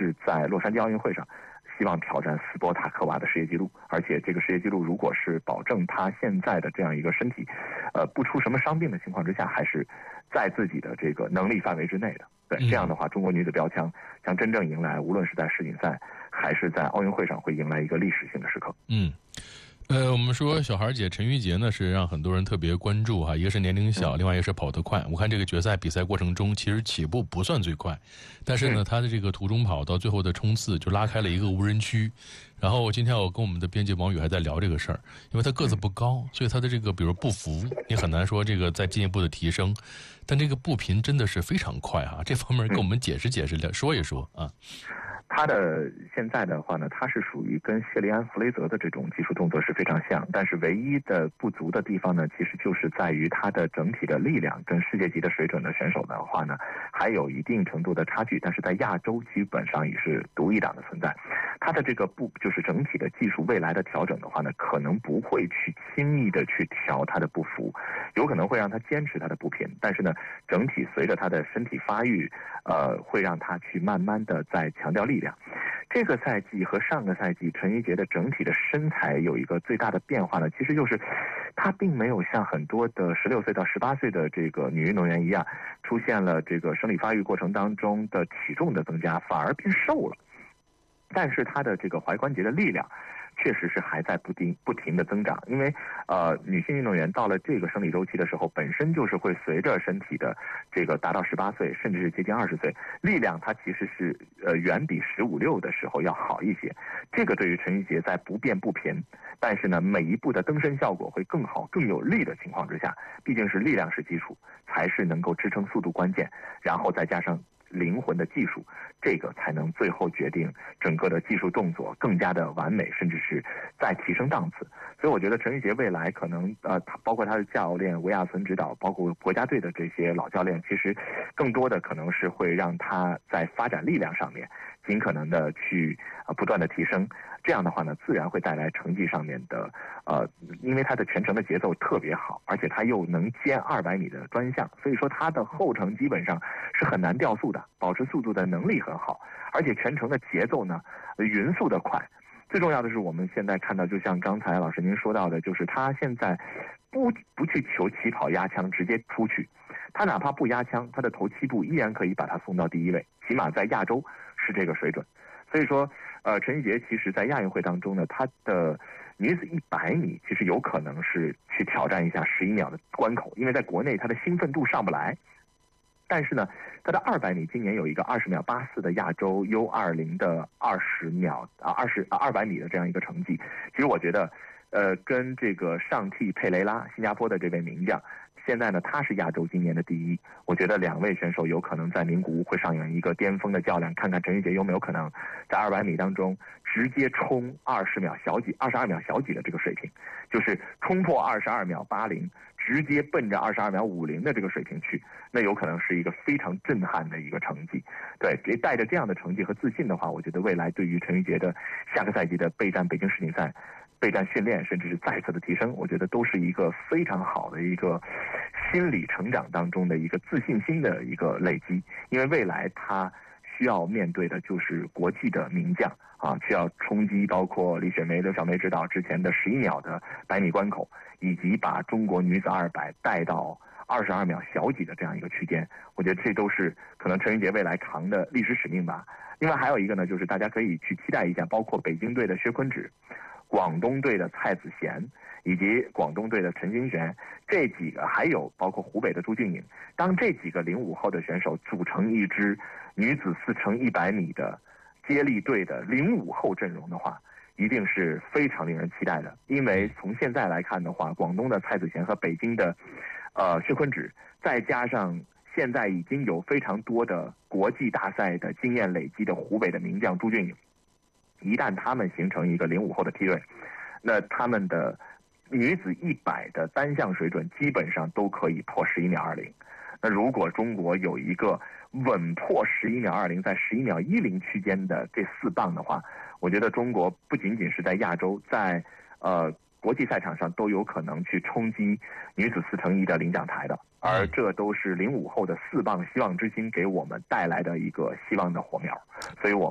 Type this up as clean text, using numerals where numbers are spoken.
是在洛杉矶奥运会上希望挑战斯波塔科娃的世界纪录，而且这个世界纪录如果是保证他现在的这样一个身体，不出什么伤病的情况之下，还是在自己的这个能力范围之内的。对，这样的话，中国女子标枪将真正迎来，无论是在世锦赛还是在奥运会上，会迎来一个历史性的时刻。 我们说小孩姐陈芋洁呢是让很多人特别关注哈，一个是年龄小，另外一个是跑得快。我看这个决赛比赛过程中，其实起步不算最快，但是呢，他的这个途中跑到最后的冲刺就拉开了一个无人区。然后今天我跟我们的编辑王宇还在聊这个事儿，因为他个子不高，所以他的这个比如步幅，你很难说这个再进一步的提升，但这个步频真的是非常快哈。这方面跟我们解释解释，说一说啊。 他的现在的话呢，他是属于跟谢利安·弗雷泽的这种技术动作是非常像，但是唯一的不足的地方呢，其实就是在于他的整体的力量跟世界级的水准的选手的话呢，还有一定程度的差距，但是在亚洲基本上也是独一档的存在。他的这个就是整体的技术未来的调整的话呢，可能不会去轻易的去调他的步幅，有可能会让他坚持他的步频，但是呢，整体随着他的身体发育，会让他去慢慢的在强调力量。这个赛季和上个赛季陈芋洁的整体的身材有一个最大的变化呢，其实就是她并没有像很多的16岁到18岁的这个女运动员一样，出现了这个生理发育过程当中的体重的增加，反而变瘦了。但是她的这个踝关节的力量确实是还在不停的增长，因为女性运动员到了这个生理周期的时候，本身就是会随着身体的这个达到18岁，甚至是接近20岁，力量它其实是远比15、16的时候要好一些。这个对于陈芋洁在不变不频，但是呢每一步的登身效果会更好更有力的情况之下，毕竟是力量是基础，才是能够支撑速度关键，然后再加上灵魂的技术，这个才能最后决定整个的技术动作更加的完美，甚至是再提升档次。所以我觉得陈芋洁未来可能包括他的教练维亚森指导，包括国家队的这些老教练，其实更多的可能是会让他在发展力量上面尽可能的去不断的提升。这样的话呢，自然会带来成绩上面的因为他的全程的节奏特别好，而且他又能兼200米的专项，所以说他的后程基本上是很难掉速的，保持速度的能力很好，而且全程的节奏呢匀速的快。最重要的是我们现在看到，就像刚才老师您说到的，就是他现在不去求起跑压枪直接出去，他哪怕不压枪，他的头7步依然可以把他送到第1位，起码在亚洲是这个水准。所以说陈芋洁其实在亚运会当中呢，她的女子100米其实有可能是去挑战一下11秒的关口，因为在国内她的兴奋度上不来。但是呢，她的200米今年有一个20秒84的亚洲 U20 的200米的这样一个成绩。其实我觉得跟这个上替佩雷拉新加坡的这位名将，现在呢他是亚洲今年的第1，我觉得2位选手有可能在名古屋会上演一个巅峰的较量，看看陈芋洁有没有可能在200米当中直接冲22秒小几的这个水平，就是冲破22秒80，直接奔着22秒50的这个水平去，那有可能是一个非常震撼的一个成绩。对，带着这样的成绩和自信的话，我觉得未来对于陈芋洁的下个赛季的备战北京世锦赛、备战训练，甚至是再次的提升，我觉得都是一个非常好的一个心理成长当中的一个自信心的一个累积。因为未来他需要面对的就是国际的名将啊，需要冲击包括李雪梅、刘小梅指导之前的11秒的100米关口，以及把中国女子200带到22秒小几的这样一个区间。我觉得这都是可能陈芋洁未来扛的历史使命吧。另外还有一个呢，就是大家可以去期待一下，包括北京队的薛坤芷、广东队的蔡子贤以及广东队的陈金璇，这几个还有包括湖北的朱俊颖，当这几个05后的选手组成一支女子4×100米的接力队的05后阵容的话，一定是非常令人期待的。因为从现在来看的话，广东的蔡子贤和北京的薛坤芷，再加上现在已经有非常多的国际大赛的经验累积的湖北的名将朱俊颖，一旦他们形成一个05后的梯队，那他们的女子100的单项水准基本上都可以破11秒20。那如果中国有一个稳破11秒20，在11秒10区间的这4棒的话，我觉得中国不仅仅是在亚洲，在国际赛场上都有可能去冲击女子4×1的领奖台的。而这都是05后的4棒希望之星给我们带来的一个希望的火苗。所以我